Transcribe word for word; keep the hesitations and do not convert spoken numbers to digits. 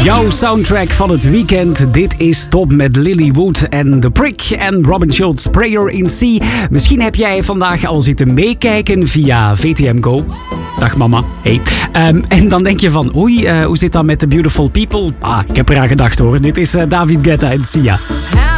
Jouw soundtrack van het weekend. Dit is Top met Lily Wood en The Prick en Robin Schulz, Prayer in C. Misschien heb jij vandaag al zitten meekijken via V T M Go. Dag mama, hey. Um, en dan denk je van, oei, uh, hoe zit dat met The Beautiful People? Ah, ik heb eraan gedacht hoor. Dit is uh, David Guetta en Sia.